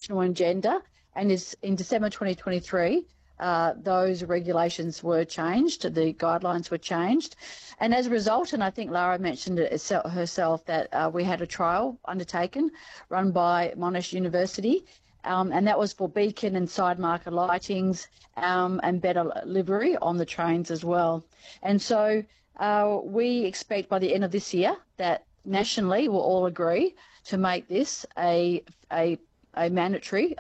national agenda, and is in December 2023. Those regulations were changed, the guidelines were changed. And as a result, and I think Lara mentioned it herself, that we had a trial undertaken run by Monash University, and that was for beacon and side marker lightings and better livery on the trains as well. And so we expect by the end of this year that nationally we'll all agree to make this a mandatory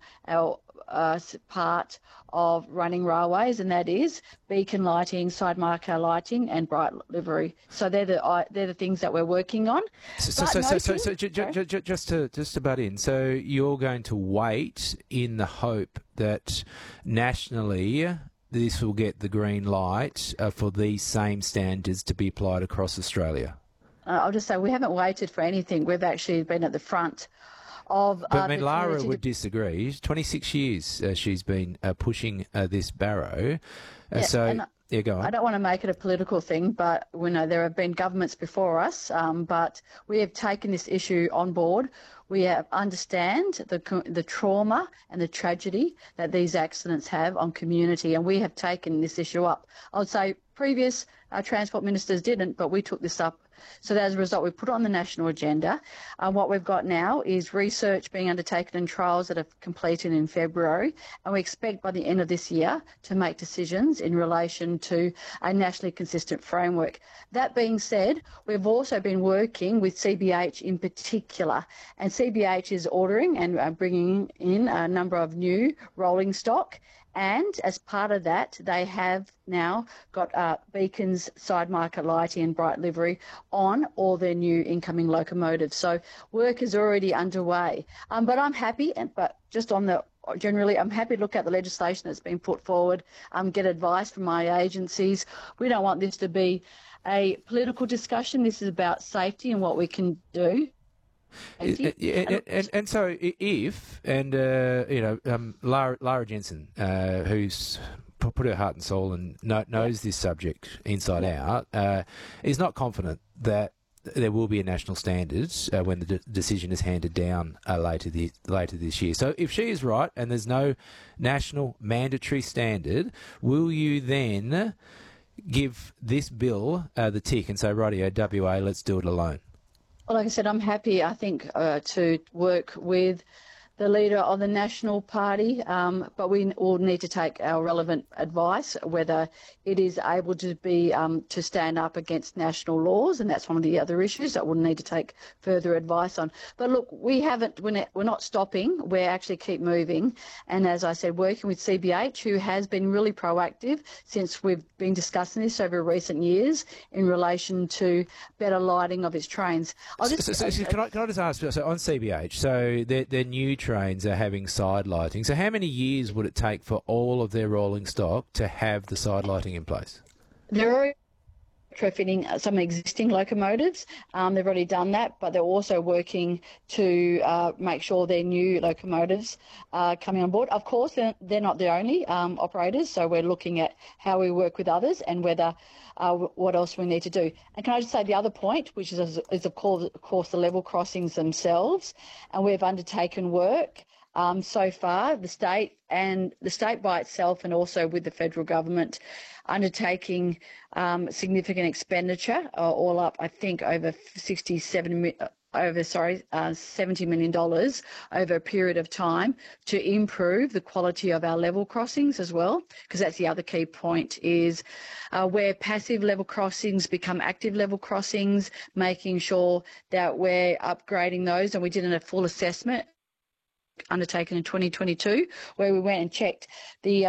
part of running railways, and that is beacon lighting, side marker lighting, and bright livery. So they're the things that we're working on. So just to butt in, so you're going to wait in the hope that nationally this will get the green light for these same standards to be applied across Australia? I'll just say we haven't waited for anything. We've actually been at the front of... But I mean, Lara would disagree. 26 years she's been pushing this barrow. Go on. I don't want to make it a political thing, but we know there have been governments before us, but we have taken this issue on board. We understand the trauma and the tragedy that these accidents have on community, and we have taken this issue up. I would say previous transport ministers didn't, but we took this up. So as a result, we put it on the national agenda. What we've got now is research being undertaken and trials that are completed in February, and we expect by the end of this year to make decisions in relation to a nationally consistent framework. That being said, we've also been working with CBH in particular, and CBH is ordering and bringing in a number of new rolling stock. And as part of that, they have now got beacons, side marker lighting and bright livery on all their new incoming locomotives. So work is already underway. But I'm happy, generally, I'm happy to look at the legislation that's been put forward, get advice from my agencies. We don't want this to be a political discussion. This is about safety and what we can do. And so if Lara Jensen, who's put her heart and soul and knows this subject inside out, is not confident that there will be a national standard when the decision is handed down later this year. So if she is right and there's no national mandatory standard, will you then give this bill the tick and say, rightio, WA, let's do it alone? Well, like I said, I'm happy, I think, to work with the leader of the National Party, but we will need to take our relevant advice, whether it is able to be to stand up against national laws, and that's one of the other issues that we'll need to take further advice on. But look, we're not stopping. We actually keep moving, and as I said, working with CBH, who has been really proactive since we've been discussing this over recent years in relation to better lighting of its trains. Can I just ask, so on CBH, so their new trains are having side lighting. So how many years would it take for all of their rolling stock to have the side lighting in place? They're already retrofitting some existing locomotives. They've already done that, but they're also working to make sure their new locomotives are coming on board. Of course, they're not the only operators, so we're looking at how we work with others and whether what else we need to do. And can I just say the other point, which is of course the level crossings themselves, and we've undertaken work so far, the state by itself and also with the federal government undertaking significant expenditure, all up, I think, over $70 million over a period of time to improve the quality of our level crossings as well, because that's the other key point is where passive level crossings become active level crossings, making sure that we're upgrading those. And we did a full assessment undertaken in 2022, where we went and checked the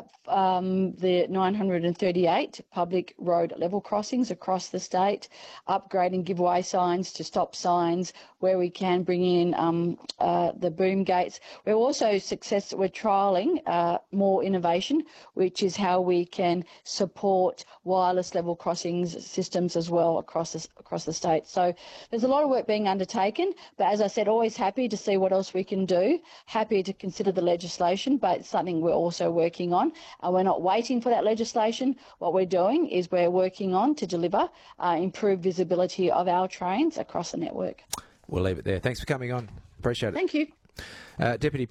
938 public road level crossings across the state, upgrading giveaway signs to stop signs, where we can bring in the boom gates. We're also we're trialling more innovation, which is how we can support wireless level crossings systems as well across the state. So there's a lot of work being undertaken, but as I said, always happy to see what else we can do. Happy to consider the legislation, but it's something we're also working on. And we're not waiting for that legislation. What we're doing is we're working on to deliver improved visibility of our trains across the network. We'll leave it there. Thanks for coming on. Appreciate it. Thank you. Deputy